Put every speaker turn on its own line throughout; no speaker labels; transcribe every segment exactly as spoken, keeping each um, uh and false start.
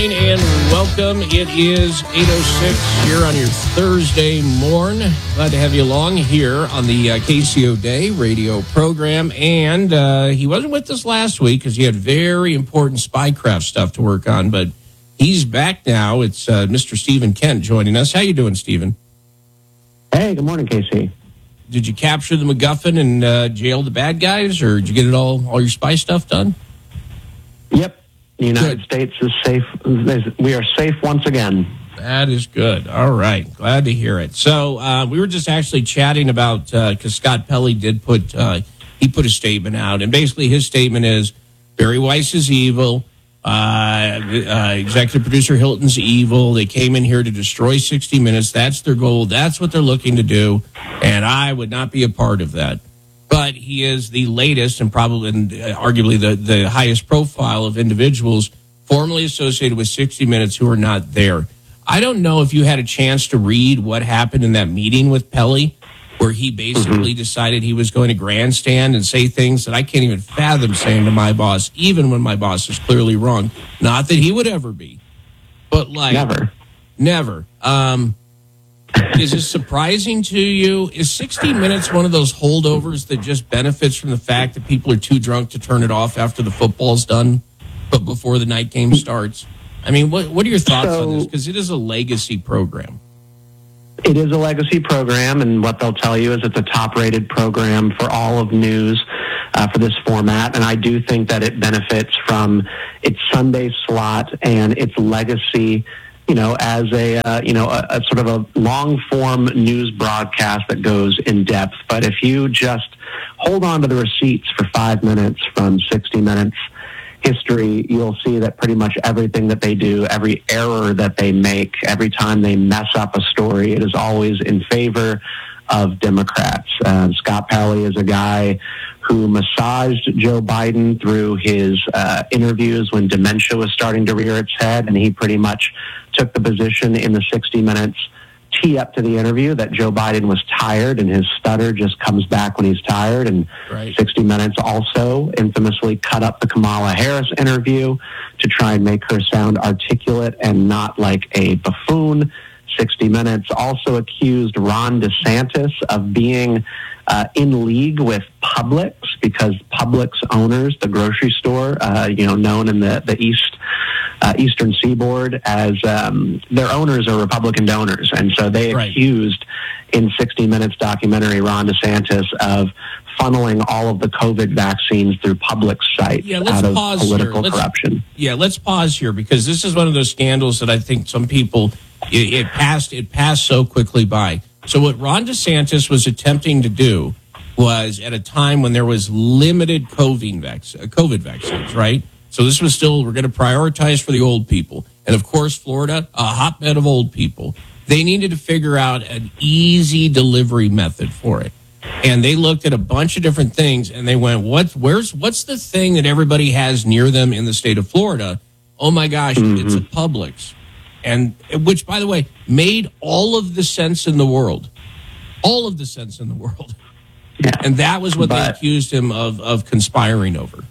And welcome. It is eight oh six here on your Thursday morn. Glad to have you along here on the uh, K C O Day radio program. And uh, he wasn't with us last week because he had very important spycraft stuff to work on, but he's back now. It's uh, Mister Stephen Kent joining us. How you doing, Stephen?
Hey, good morning, K C.
Did you capture the MacGuffin and uh, jail the bad guys, or did you get it all, all your spy stuff done?
Yep. The United
Good.
States is safe. We are safe once again.
That is good. All right. Glad to hear it. So uh, we were just actually chatting about, because uh, Scott Pelley did put, uh, he put a statement out. And basically his statement is, Barry Weiss is evil. Uh, uh, executive producer Hilton's evil. They came in here to destroy sixty minutes. That's their goal. That's what they're looking to do. And I would not be a part of that. But he is the latest and probably and arguably the, the highest profile of individuals formerly associated with sixty minutes who are not there. I don't know if you had a chance to read what happened in that meeting with Pelley, where he basically mm-hmm. decided he was going to grandstand and say things that I can't even fathom saying to my boss, even when my boss is clearly wrong. Not that he would ever be, but like
never,
never. Um, Is it surprising to you? Is sixty minutes one of those holdovers that just benefits from the fact that people are too drunk to turn it off after the football's done, but before the night game starts? I mean, what what are your thoughts so, on this? Because it is a legacy program.
It is a legacy program, and what they'll tell you is it's a top-rated program for all of news uh, for this format, and I do think that it benefits from its Sunday slot and its legacy, you know, as a, uh, you know, a, a sort of a long-form news broadcast that goes in depth. But if you just hold on to the receipts for five minutes from sixty minutes history, you'll see that pretty much everything that they do, every error that they make, every time they mess up a story, it is always in favor of Democrats. Uh, Scott Pelley is a guy who massaged Joe Biden through his uh, interviews when dementia was starting to rear its head, and he pretty much took the position in the sixty minutes tee up to the interview that Joe Biden was tired, and his stutter just comes back when he's tired. And
right.
sixty minutes also infamously cut up the Kamala Harris interview to try and make her sound articulate and not like a buffoon. sixty minutes also accused Ron DeSantis of being uh, in league with Publix, because Publix owners, the grocery store, uh, you know, known in the, the East, uh, Eastern Seaboard as um, their owners are Republican donors. And so they
right.
accused in sixty minutes documentary Ron DeSantis of funneling all of the COVID vaccines through Publix sites
yeah, let's
out of
pause
political
here.
corruption.
Yeah, let's pause here, because this is one of those scandals that I think some people, it, it passed it passed so quickly by. So what Ron DeSantis was attempting to do was, at a time when there was limited COVID, vac- COVID vaccines, right? So this was still, we're going to prioritize for the old people. And of course, Florida, a hotbed of old people. They needed to figure out an easy delivery method for it. And they looked at a bunch of different things, and they went, "What? Where's what's the thing that everybody has near them in the state of Florida? Oh my gosh, mm-hmm. it's a Publix." And which, by the way, made all of the sense in the world. All of the sense in the world.
Yeah.
And that was what
but,
they accused him of, of conspiring over.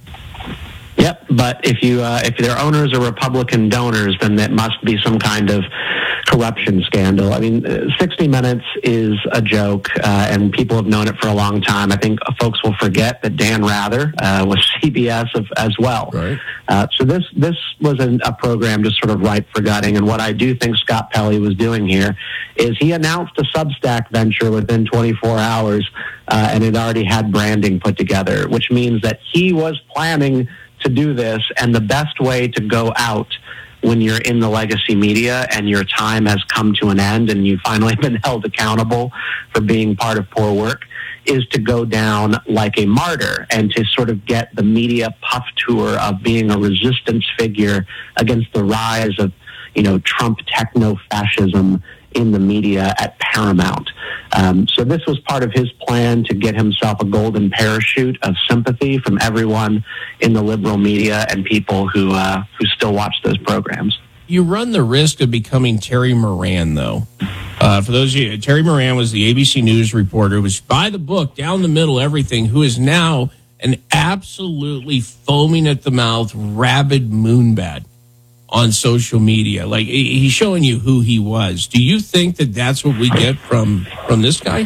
Yep, but if you uh, if their owners are Republican donors, then that must be some kind of corruption scandal. I mean, sixty minutes is a joke, uh, and people have known it for a long time. I think folks will forget that Dan Rather uh, was C B S of, as well.
Right.
Uh, so this this was an, a program just sort of ripe for gutting. And what I do think Scott Pelley was doing here is he announced a Substack venture within twenty-four hours, uh, and it already had branding put together, which means that he was planning to do this, and the best way to go out when you're in the legacy media and your time has come to an end and you've finally been held accountable for being part of poor work is to go down like a martyr and to sort of get the media puff tour of being a resistance figure against the rise of, you know, Trump techno-fascism in the media at paramount. Um, so this was part of his plan to get himself a golden parachute of sympathy from everyone in the liberal media and people who uh, who still watch those programs.
You run the risk of becoming Terry Moran, though. Uh, for those of you, Terry Moran was the A B C News reporter, was by the book, down the middle, everything, who is now an absolutely foaming at the mouth, rabid moonbat on social media. Like he- he's showing you who he was. Do you think that that's what we get from from this guy?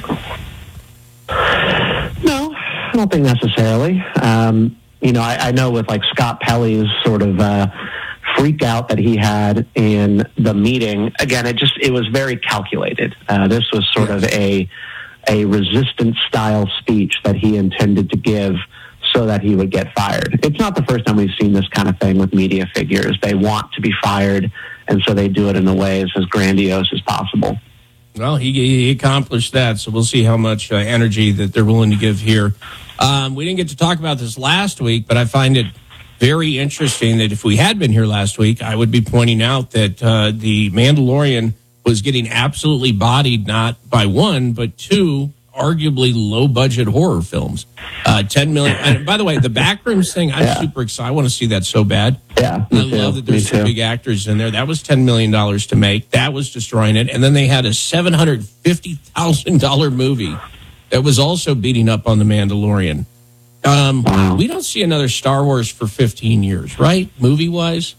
No, I don't think necessarily. Um, you know, I, I know with like Scott Pelley's sort of uh, freak out that he had in the meeting. Again, it just it was very calculated. Uh, this was sort of a a resistance style speech that he intended to give so that he would get fired. It's not the first time we've seen this kind of thing with media figures. They want to be fired, and so they do it in a way as, as grandiose as possible.
Well, he, he accomplished that, so we'll see how much uh, energy that they're willing to give here. Um, we didn't get to talk about this last week, but I find it very interesting that if we had been here last week, I would be pointing out that uh, the Mandalorian was getting absolutely bodied, not by one, but two arguably low-budget horror films. Uh, ten million. And by the way, the Backrooms thing, I'm yeah. super excited. I want to see that so bad.
Yeah,
I love that there's some big actors in there. That was ten million dollars to make. That was destroying it. And then they had a seven hundred fifty thousand dollars movie that was also beating up on The Mandalorian. Um, wow. We don't see another Star Wars for fifteen years, right? Movie-wise?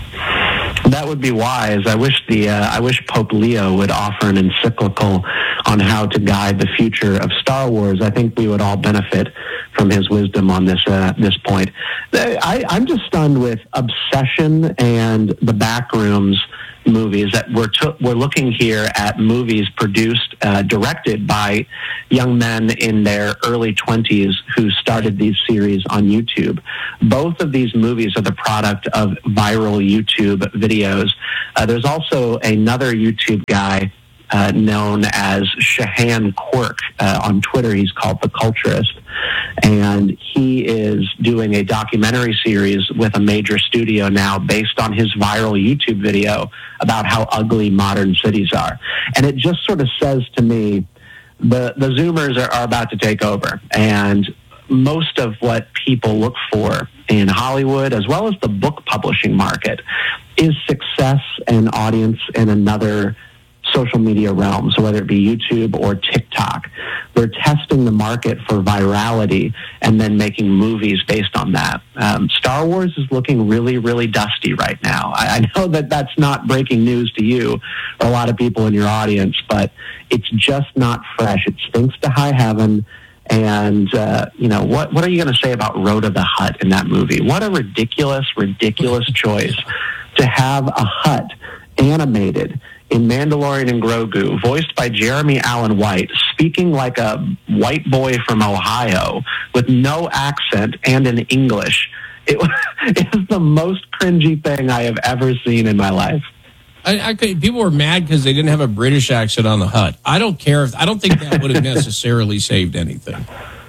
That would be wise. I wish the uh, I wish Pope Leo would offer an encyclical on how to guide the future of Star Wars. I think we would all benefit from his wisdom on this uh, this point. I, I'm just stunned with Obsession and the Backrooms movies that we're to, we're looking here at movies produced, uh, directed by young men in their early twenties who started these series on YouTube. Both of these movies are the product of viral YouTube videos. Uh, there's also another YouTube guy uh, known as Shahan Quirk. Uh, on Twitter, he's called The Culturist. And he is doing a documentary series with a major studio now based on his viral YouTube video about how ugly modern cities are. And it just sort of says to me, the, the Zoomers are, are about to take over. And most of what people look for in Hollywood, as well as the book publishing market, is success and audience in another social media realm. So whether it be YouTube or TikTok, they're testing the market for virality and then making movies based on that. Um, Star Wars is looking really, really dusty right now. I, I know that that's not breaking news to you or a lot of people in your audience, but it's just not fresh. It stinks to high heaven. And, uh, you know, what, what are you going to say about Rhoda the Hutt in that movie? What a ridiculous, ridiculous choice to have a Hutt animated in Mandalorian and Grogu, voiced by Jeremy Allen White, speaking like a white boy from Ohio with no accent and in English. It was, it was the most cringy thing I have ever seen in my life.
I, I could, people were mad because they didn't have a British accent on the Hutt. I don't care. If, I don't think that would have necessarily saved anything.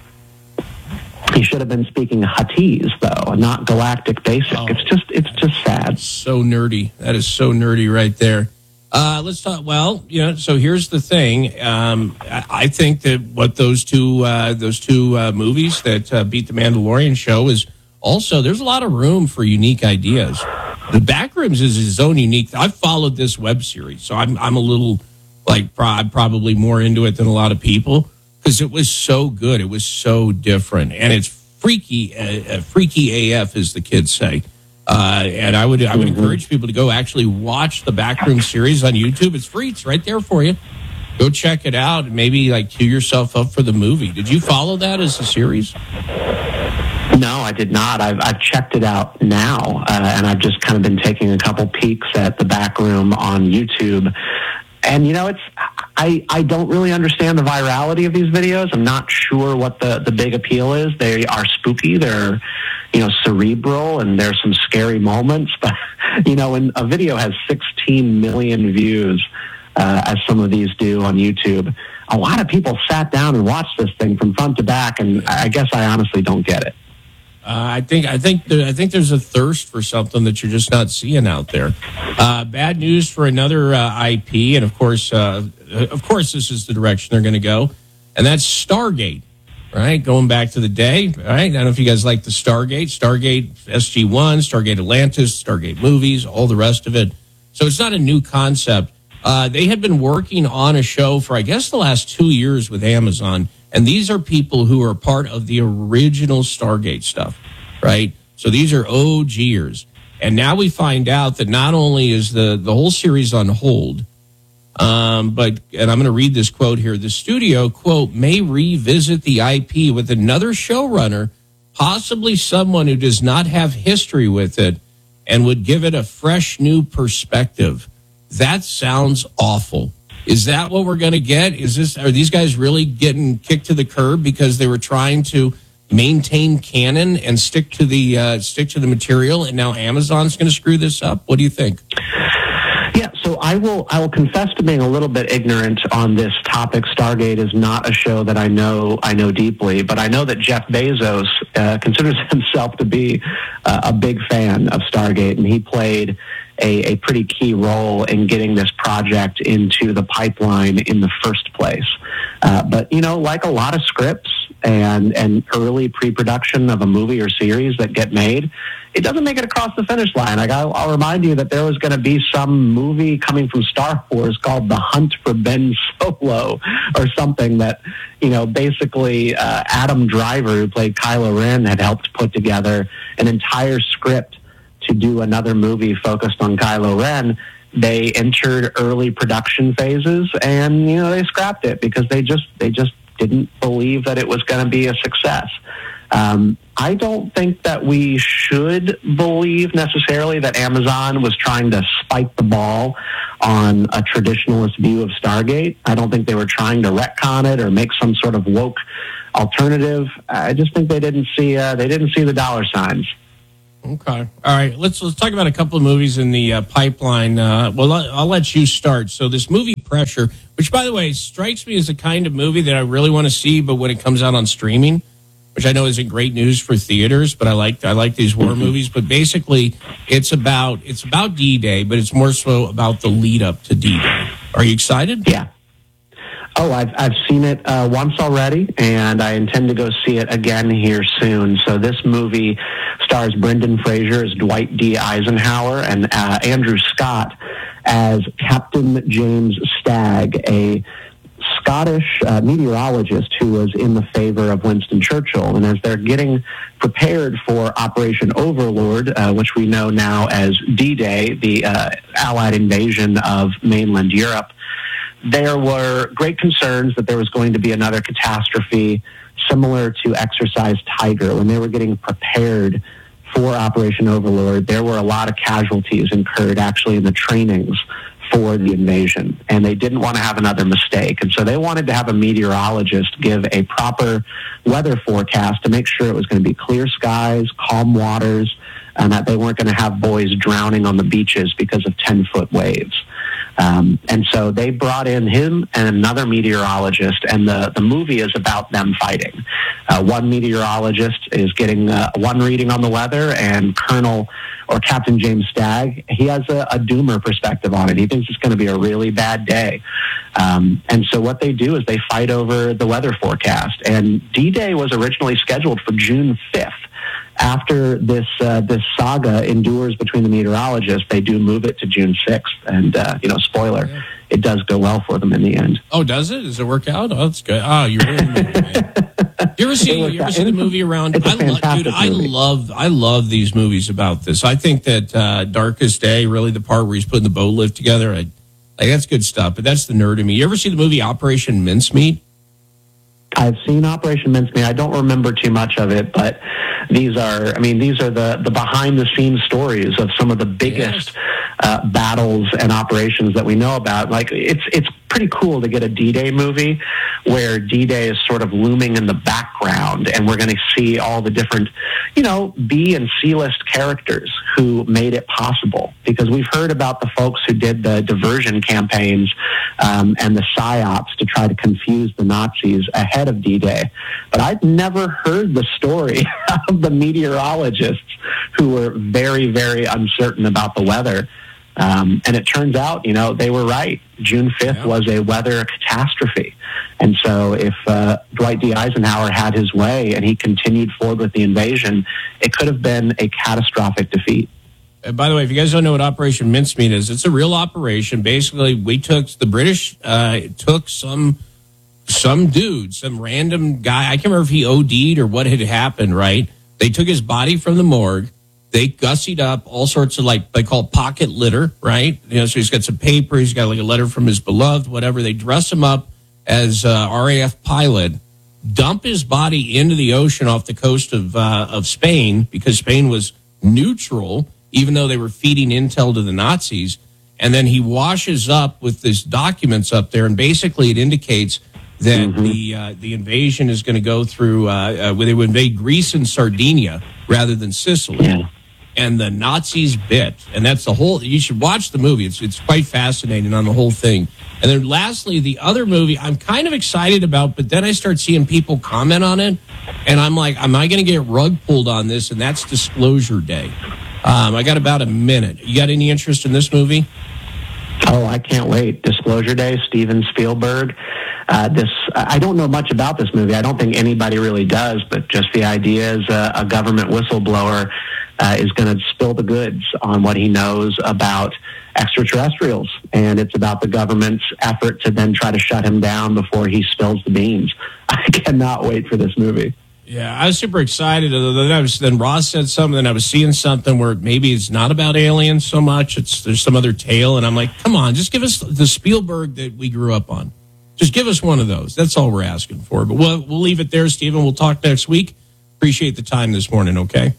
He should have been speaking Huttese, though, and not Galactic Basic. Oh, it's just, it's just sad.
So nerdy. That is so nerdy right there. Uh, let's talk. Well, you know. So here's the thing. Um, I, I think that what those two, uh, those two uh, movies that uh, beat the Mandalorian show is also there's a lot of room for unique ideas. The Backrooms is his own unique. I've followed this web series, so I'm I'm a little like pro, I'm probably more into it than a lot of people because it was so good. It was so different, and it's freaky, uh, uh, freaky A F, as the kids say. Uh, and I would I would encourage people to go actually watch the Backroom series on YouTube. It's free. It's right there for you. Go check it out and maybe like queue yourself up for the movie. Did you follow that as a series?
No, I did not. I've I've checked it out now, uh, and I've just kind of been taking a couple peeks at the Backroom on YouTube. And you know, it's I I don't really understand the virality of these videos. I'm not sure what the the big appeal is. They are spooky. They're you know, cerebral, and there's some scary moments. But, you know, when a video has sixteen million views, uh, as some of these do on YouTube, a lot of people sat down and watched this thing from front to back, and I guess I honestly don't get it.
Uh, I think I think there, I think there's a thirst for something that you're just not seeing out there. Uh, bad news for another uh, I P, and of course, uh, of course, this is the direction they're going to go, and that's Stargate. Right, going back to the day, right? I don't know if you guys like the Stargate, Stargate S G one, Stargate Atlantis, Stargate movies, all the rest of it. So it's not a new concept. Uh, they had been working on a show for, I guess, the last two years with Amazon. And these are people who are part of the original Stargate stuff, right? So these are OGers. And now we find out that not only is the, the whole series on hold, um, but, and I'm going to read this quote here, the studio, quote, may revisit the I P with another showrunner, possibly someone who does not have history with it, and would give it a fresh new perspective. That sounds awful. Is that what we're going to get? Is this, are these guys really getting kicked to the curb because they were trying to maintain canon and stick to the uh, stick to the material, and now Amazon's going to screw this up? What do you think?
Yeah, so I will I will confess to being a little bit ignorant on this topic. Stargate is not a show that I know I know deeply, but I know that Jeff Bezos uh, considers himself to be uh, a big fan of Stargate, and he played a, a pretty key role in getting this project into the pipeline in the first place. Uh, but, you know, like a lot of scripts and, and early pre-production of a movie or series that get made, it doesn't make it across the finish line. Like I'll, I'll remind you that there was going to be some movie coming from Star Wars called The Hunt for Ben Solo or something that, you know, basically uh, Adam Driver, who played Kylo Ren, had helped put together an entire script to do another movie focused on Kylo Ren. They entered early production phases, and you know they scrapped it because they just they just didn't believe that it was going to be a success. Um, I don't think that we should believe necessarily that Amazon was trying to spike the ball on a traditionalist view of Stargate. I don't think they were trying to retcon it or make some sort of woke alternative. I just think they didn't see uh, they didn't see the dollar signs.
Okay. All right. Let's let's talk about a couple of movies in the uh, pipeline. Uh, well, I'll, I'll let you start. So this movie Pressure, which, by the way, strikes me as the kind of movie that I really want to see, but when it comes out on streaming, which I know isn't great news for theaters, but I like I like these war movies. But basically, it's about it's about D-Day, but it's more so about the lead up to D-Day. Are you excited?
Yeah. Oh, I've I've seen it uh, once already, and I intend to go see it again here soon. So this movie stars Brendan Fraser as Dwight D. Eisenhower and uh, Andrew Scott as Captain James Stagg, a Scottish uh, meteorologist who was in the favor of Winston Churchill. And as they're getting prepared for Operation Overlord, uh, which we know now as D-Day, the uh, Allied invasion of mainland Europe, there were great concerns that there was going to be another catastrophe similar to Exercise Tiger. When they were getting prepared for Operation Overlord, there were a lot of casualties incurred actually in the trainings for the invasion, and they didn't want to have another mistake. And so they wanted to have a meteorologist give a proper weather forecast to make sure it was going to be clear skies, calm waters, and that they weren't going to have boys drowning on the beaches because of ten-foot waves. Um, and so they brought in him and another meteorologist, and the, the movie is about them fighting. Uh, one meteorologist is getting uh, one reading on the weather, and Colonel or Captain James Stagg, he has a, a doomer perspective on it. He thinks it's going to be a really bad day. Um, and so what they do is they fight over the weather forecast. And D-Day was originally scheduled for June fifth. After this uh, this saga endures between the meteorologists, they do move it to June sixth. And, uh, you know, spoiler, yeah. It does go well for them in the end.
Oh, does it? Does it work out? Oh, that's good. Oh, you really man. You ever see, you ever see the movie around?
It's a
I lo- dude, I
movie.
love I love these movies about this. I think that uh, Darkest Day, really the part where he's putting the boat lift together, I, like that's good stuff. But that's the nerd in me. You ever see the movie Operation Mincemeat?
I've seen Operation Mincemeat. I don't remember too much of it, but these are, I mean, these are the, the behind-the-scenes stories of some of the biggest yes. uh, battles and operations that we know about. Like, it's it's pretty cool to get a D-Day movie where D-Day is sort of looming in the background, and we're going to see all the different, you know, B and C-list characters who made it possible. Because we've heard about the folks who did the diversion campaigns um, and the psyops to try to confuse the Nazis ahead of D-Day. But I've never heard the story of the meteorologists who were very, very uncertain about the weather. Um, and it turns out, you know, they were right. June fifth yeah. was a weather catastrophe. And so if uh, Dwight D. Eisenhower had his way and he continued forward with the invasion, it could have been a catastrophic defeat.
Uh, by the way, if you guys don't know what Operation Mincemeat is, it's a real operation. Basically, we took, the British uh, took some some dude, some random guy. I can't remember if he O D'd or what had happened, right? They took his body from the morgue. They gussied up all sorts of, like, they call pocket litter, right? You know, so he's got some paper, he's got like a letter from his beloved, whatever. They dress him up as uh, R A F pilot, dump his body into the ocean off the coast of uh, of Spain, because Spain was neutral, even though they were feeding intel to the Nazis. And then he washes up with these documents up there, and basically it indicates that mm-hmm. the uh, the invasion is going to go through, uh, uh, where they would invade Greece and Sardinia rather than Sicily. Yeah. And the Nazis bit. And that's the whole, you should watch the movie. It's, it's quite fascinating on the whole thing. And then lastly, the other movie I'm kind of excited about, but then I start seeing people comment on it, and I'm like, am I going to get rug pulled on this? And that's Disclosure Day. Um, I got about a minute. You got any interest in this movie?
Oh, I can't wait. Disclosure Day, Steven Spielberg. Uh, this I don't know much about this movie. I don't think anybody really does, but just the idea is a, a government whistleblower uh, is going to spill the goods on what he knows about extraterrestrials, and it's about the government's effort to then try to shut him down before he spills the beans. I cannot wait for this movie.
Yeah, I was super excited. Then, I was, then Ross said something, and I was seeing something where maybe it's not about aliens so much. It's there's some other tale, and I'm like, come on, just give us the Spielberg that we grew up on. Just give us one of those. That's all we're asking for. But we'll, we'll leave it there, Stephen. We'll talk next week. Appreciate the time this morning, okay?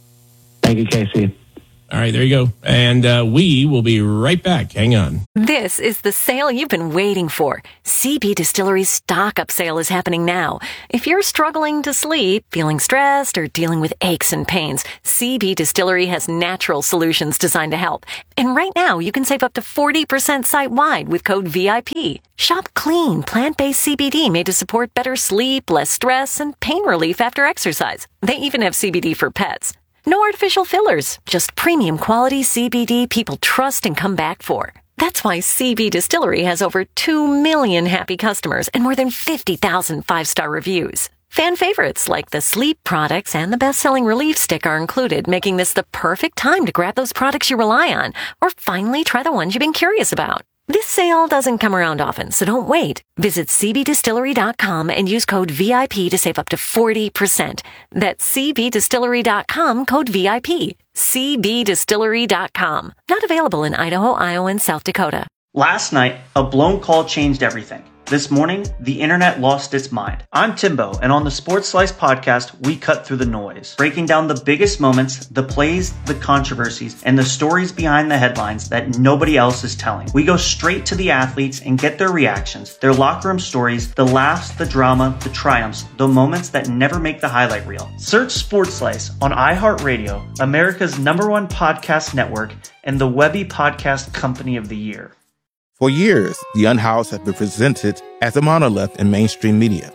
Thank you, Casey.
All right, there you go. And uh, we will be right back. Hang on.
This is the sale you've been waiting for. C B Distillery's stock-up sale is happening now. If you're struggling to sleep, feeling stressed, or dealing with aches and pains, C B Distillery has natural solutions designed to help. And right now, you can save up to forty percent site-wide with code V I P. Shop clean, plant-based C B D made to support better sleep, less stress, and pain relief after exercise. They even have C B D for pets. No artificial fillers, just premium quality C B D people trust and come back for. That's why C B Distillery has over two million happy customers and more than fifty thousand five-star reviews. Fan favorites like the sleep products and the best-selling relief stick are included, making this the perfect time to grab those products you rely on, or finally try the ones you've been curious about. This sale doesn't come around often, so don't wait. Visit C B distillery dot com and use code V I P to save up to forty percent. That's C B distillery dot com, code V I P. C B distillery dot com. Not available in Idaho, Iowa, and South Dakota.
Last night, a blown call changed everything. This morning, the internet lost its mind. I'm Timbo, and on the Sports Slice podcast, we cut through the noise, breaking down the biggest moments, the plays, the controversies, and the stories behind the headlines that nobody else is telling. We go straight to the athletes and get their reactions, their locker room stories, the laughs, the drama, the triumphs, the moments that never make the highlight reel. Search Sports Slice on iHeartRadio, America's number one podcast network, and the Webby Podcast Company of the Year.
For years, The Unhoused has been presented as a monolith in mainstream media.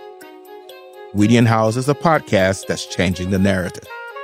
We the Unhoused is a podcast that's changing the narrative.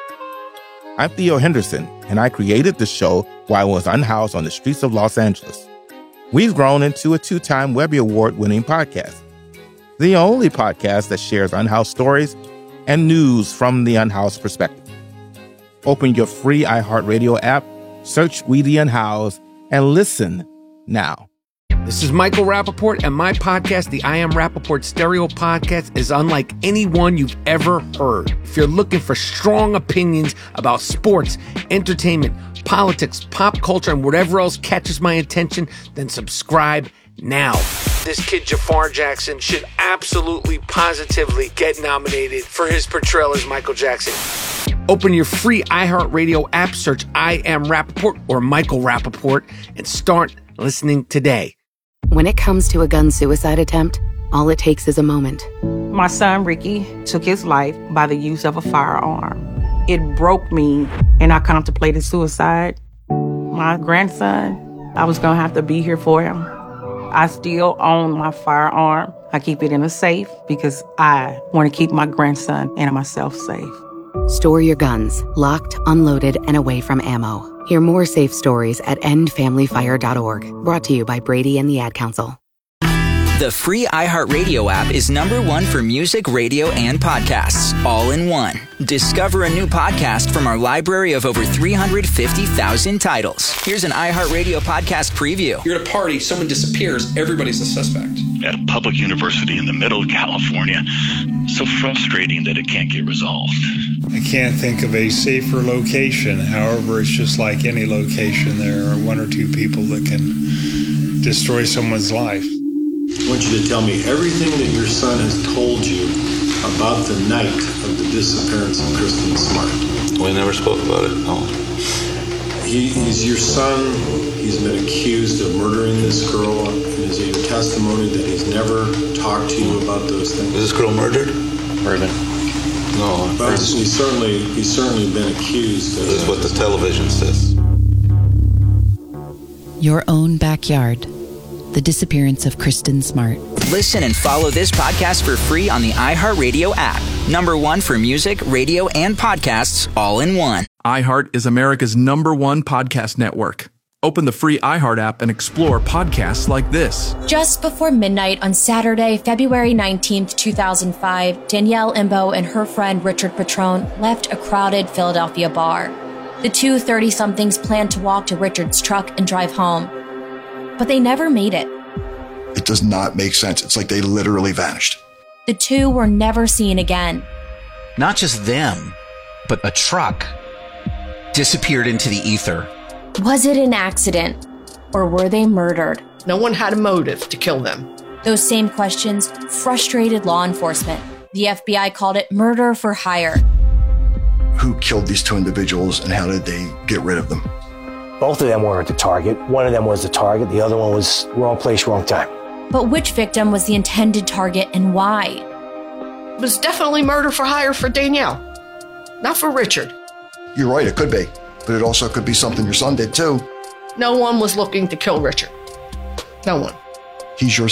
I'm Theo Henderson, and I created the show while I was unhoused on the streets of Los Angeles. We've grown into a two-time Webby Award-winning podcast, the only podcast that shares unhoused stories and news from the unhoused perspective. Open your free iHeartRadio app, search We the Unhoused, and listen now.
This is Michael Rappaport, and my podcast, the I Am Rappaport Stereo Podcast, is unlike anyone you've ever heard. If you're looking for strong opinions about sports, entertainment, politics, pop culture, and whatever else catches my attention, then subscribe now. This kid, Jafar Jackson, should absolutely, positively get nominated for his portrayal as Michael Jackson. Open your free iHeartRadio app, search I Am Rappaport or Michael Rappaport, and start listening today.
When it comes to a gun suicide attempt, all it takes is a moment.
My son, Ricky, took his life by the use of a firearm. It broke me, and I contemplated suicide. My grandson, I was going to have to be here for him. I still own my firearm. I keep it in a safe because I want to keep my grandson and myself safe.
Store your guns, locked, unloaded, and away from ammo. Hear more safe stories at end family fire dot org. Brought to you by Brady and the Ad Council.
The free iHeartRadio app is number one for music, radio, and podcasts, all in one. Discover a new podcast from our library of over three hundred fifty thousand titles. Here's an iHeartRadio podcast preview.
You're at a party, someone disappears, everybody's a suspect.
At a public university in the middle of California, so frustrating that it can't get resolved. I can't think of a safer location. However, it's just like any location. There are one or two people that can destroy someone's life.
I want you to tell me everything that your son has told you about the night of the disappearance of Kristen Smart.
We never spoke about it, no.
He, he's your son. He's been accused of murdering this girl. Is it your testimony that he's never talked to you about those things?
Is this girl murdered?
Murdered.
No.
But he's certainly, he's certainly been accused. Of,
this is what the television says.
Your own backyard. The disappearance of Kristen Smart.
Listen and follow this podcast for free on the iHeartRadio app. Number one for music, radio, and podcasts all in one.
iHeart is America's number one podcast network. Open the free iHeart app and explore podcasts like this.
Just before midnight on Saturday, February nineteenth, two thousand five, Danielle Imbo and her friend Richard Petrone left a crowded Philadelphia bar. The two thirty-somethings planned to walk to Richard's truck and drive home. But they never made it.
It does not make sense. It's like they literally vanished.
The two were never seen again.
Not just them, but a truck disappeared into the ether.
Was it an accident, or were they murdered?
No one had a motive to kill them.
Those same questions frustrated law enforcement. The F B I called it murder for hire.
Who killed these two individuals and how did they get rid of them?
Both of them weren't the target. One of them was the target. The other one was wrong place, wrong time.
But which victim was the intended target and why?
It was definitely murder for hire for Danielle, not for Richard.
You're right, it could be. But it also could be something your son did too.
No one was looking to kill Richard. No one.
He's your